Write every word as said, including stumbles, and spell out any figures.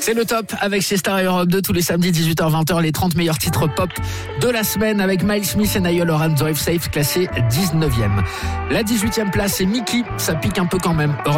C'est le top avec chez Star Europe deux tous les samedis dix-huit heures vingt, les trente meilleurs titres pop de la semaine avec Miles Smith et Niall Horan, Drive Safe classé dix-neuvième. La dix-huitième place c'est Mickey, ça pique un peu quand même.